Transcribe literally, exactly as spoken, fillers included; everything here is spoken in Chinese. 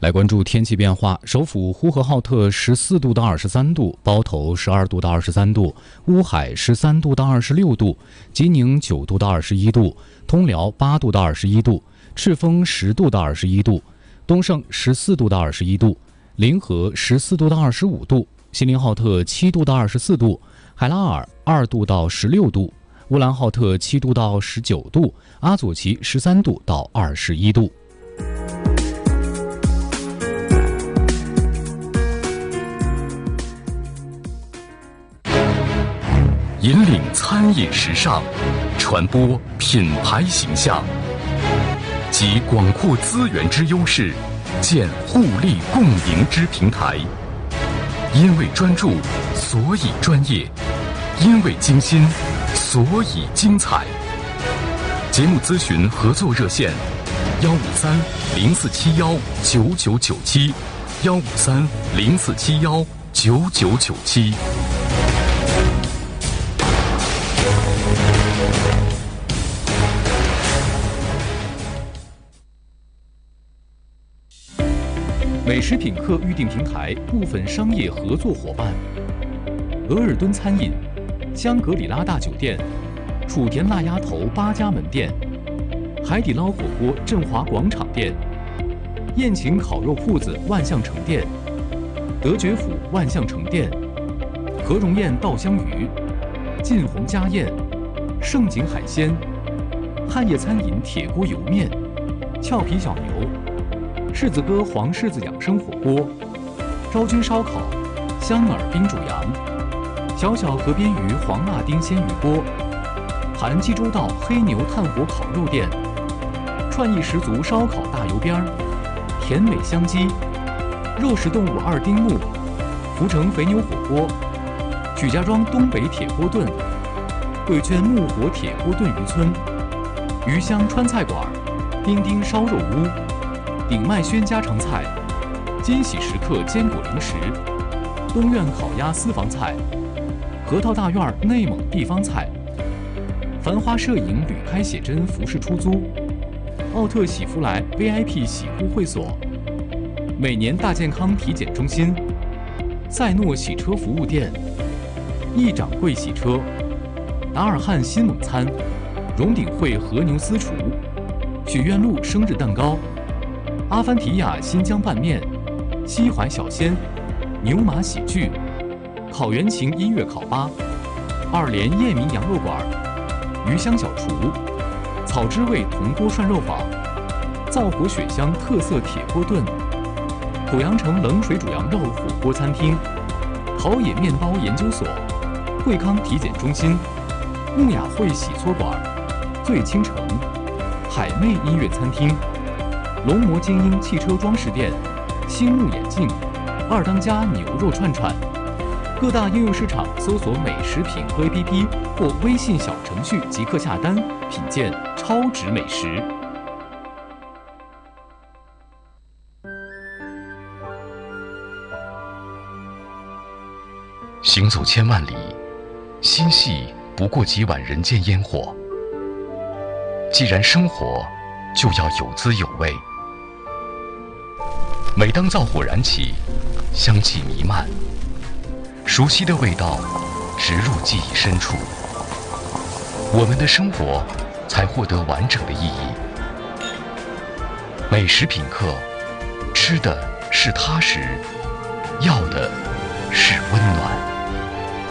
来关注天气变化，首府呼和浩特十四度到二十三度，包头十二度到二十三度，乌海十三度到二十六度，吉宁九度到二十一度，通辽八度到二十一度，赤峰十度到二十一度，东胜十四度到二十一度，临河十四度到二十五度，锡林浩特七度到二十四度，海拉尔二度到十六度，乌兰浩特七度到十九度，阿左旗十三度到二十一度。 引领餐饮时尚，传播品牌形象，集广阔资源之优势，建互利共赢之平台。因为专注，所以专业；因为精心，所以精彩。节目咨询合作热线：幺五三零四七幺九九九七，幺五三零四七幺九九九七。 美食品客预订平台部分商业合作伙伴：额尔敦餐饮、香格里拉大酒店、楚田辣鸭头八家门店、海底捞火锅振华广场店、宴请烤肉铺子万象城店、德觉府万象城店、何荣宴稻香鱼、晋宏家宴、盛景海鲜、汉业餐饮铁锅油面、俏皮小牛、柿子哥黄柿子养生火锅、昭君烧烤、香饵冰煮羊、小小河边鱼黄辣丁鲜鱼锅、韩济州道黑牛炭火烤肉店、创意十足烧烤大油边儿、甜美香鸡、肉食动物二丁目、福成肥牛火锅、曲家庄东北铁锅炖、贵圈木火铁锅炖渔村、鱼香川菜馆、丁丁烧肉屋、鼎麦轩家常菜、金喜时刻坚果零食、东苑烤鸭私房菜、核桃大院内蒙地方菜、繁花摄影旅开写真服饰出租、奥特喜福来 V I P 洗护会所、每年大健康体检中心、赛诺洗车服务店、易掌柜洗车、达尔汉新蒙餐、荣鼎汇和牛私厨、许愿路生日蛋糕、阿凡提亚新疆拌面、西淮小鲜、牛马喜剧、烤原琴音乐烤吧、二连叶明羊肉馆、鱼香小厨、草之味铜锅涮肉坊、灶火雪香特色铁锅炖、濮阳城冷水煮羊肉火锅餐厅、陶冶面包研究所、惠康体检中心、木雅汇洗搓馆、醉倾城、海魅音乐餐厅、龙魔精英汽车装饰店、星目眼镜、二当家牛肉串串。各大应用市场搜索美食品客 A P P 或微信小程序即刻下单，品鉴超值美食。 行走千万里，心系不过几碗人间烟火。既然生活，就要有滋有味。每当灶火燃起，香气弥漫，熟悉的味道植入记忆深处，我们的生活才获得完整的意义。美食品客，吃的是踏实，要的